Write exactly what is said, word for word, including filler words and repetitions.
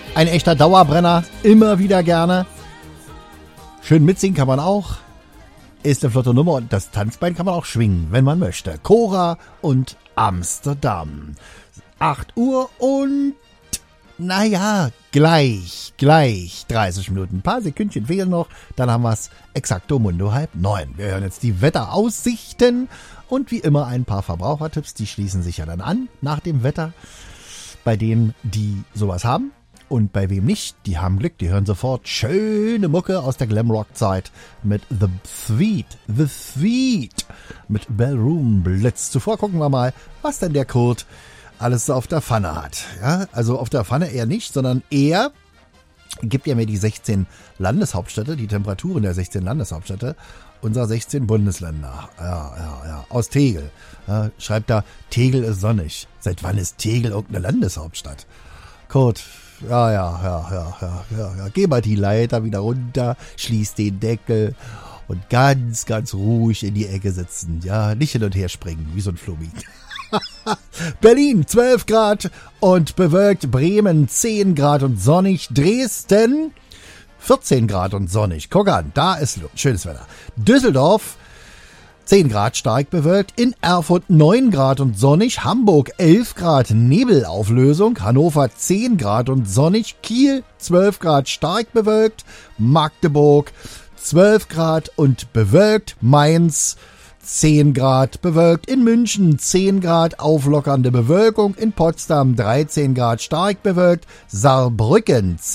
Ein echter Dauerbrenner, immer wieder gerne. Schön mitsingen kann man auch. Ist eine flotte Nummer und das Tanzbein kann man auch schwingen, wenn man möchte. Cora und Amsterdam. acht Uhr und naja, gleich, gleich dreißig Minuten. Ein paar Sekündchen fehlen noch, dann haben wir es exakto mundo halb neun. Wir hören jetzt die Wetteraussichten und wie immer ein paar Verbrauchertipps, die schließen sich ja dann an nach dem Wetter. Bei denen, die sowas haben und bei wem nicht, die haben Glück, die hören sofort schöne Mucke aus der Glamrock-Zeit mit The Sweet, The Sweet, mit Ballroom Blitz. Zuvor gucken wir mal, was denn der Kurt alles auf der Pfanne hat. Ja, also auf der Pfanne eher nicht, sondern er gibt ja mir die sechzehn Landeshauptstädte, die Temperaturen der sechzehn Landeshauptstädte unserer sechzehn Bundesländer. Ja, ja, ja. Aus Tegel. Ja, schreibt da, Tegel ist sonnig. Seit wann ist Tegel irgendeine Landeshauptstadt? Kurt, ja, ja, ja, ja, ja, ja, ja. Geh mal die Leiter wieder runter, schließ den Deckel und ganz, ganz ruhig in die Ecke sitzen. Ja, nicht hin und her springen, wie so ein Flummi. Berlin zwölf Grad und bewölkt, Bremen zehn Grad und sonnig, Dresden vierzehn Grad und sonnig. Guck an, da ist schönes Wetter. Düsseldorf zehn Grad stark bewölkt, in Erfurt neun Grad und sonnig, Hamburg elf Grad Nebelauflösung, Hannover zehn Grad und sonnig, Kiel zwölf Grad stark bewölkt, Magdeburg zwölf Grad und bewölkt, Mainz zehn Grad bewölkt, in München zehn Grad auflockernde Bewölkung, in Potsdam dreizehn Grad stark bewölkt, Saarbrücken